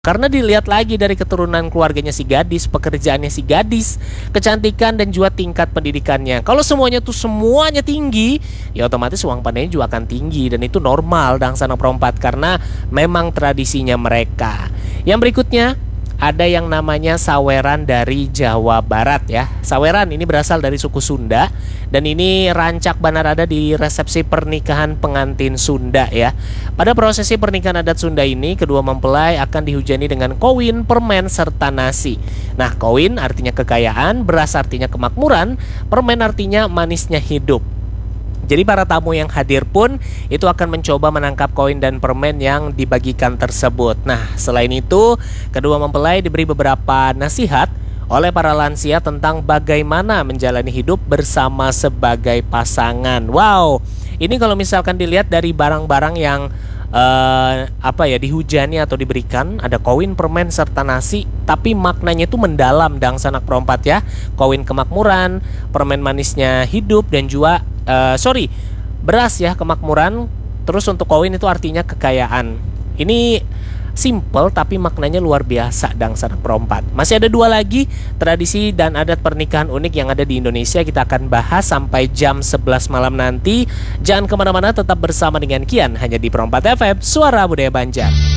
Karena dilihat lagi dari keturunan keluarganya si gadis, pekerjaannya si gadis, kecantikan dan juga tingkat pendidikannya. Kalau semuanya tinggi, ya otomatis uang pandainya juga akan tinggi, dan itu normal dan sanak perempat karena memang tradisinya mereka. Yang berikutnya ada yang namanya saweran dari Jawa Barat ya. Saweran ini berasal dari suku Sunda, dan ini rancak banar ada di resepsi pernikahan pengantin Sunda ya. Pada prosesi pernikahan adat Sunda ini, kedua mempelai akan dihujani dengan koin, permen, serta nasi. Nah, koin artinya kekayaan, beras artinya kemakmuran, permen artinya manisnya hidup. Jadi para tamu yang hadir pun itu akan mencoba menangkap koin dan permen yang dibagikan tersebut. Nah, selain itu, kedua mempelai diberi beberapa nasihat oleh para lansia tentang bagaimana menjalani hidup bersama sebagai pasangan. Wow, ini kalau misalkan dilihat dari barang-barang yang dihujani atau diberikan, ada koin, permen, serta nasi, tapi maknanya itu mendalam dang sanak perempat ya. Koin kemakmuran, permen manisnya hidup, dan juga beras ya kemakmuran. Terus untuk koin itu artinya kekayaan. Ini simple tapi maknanya luar biasa dang sanak perempat. Masih ada dua lagi tradisi dan adat pernikahan unik yang ada di Indonesia. Kita akan bahas sampai jam 11 malam nanti. Jangan kemana-mana, tetap bersama dengan Kian hanya di Perempat FM, Suara Budaya Banjar.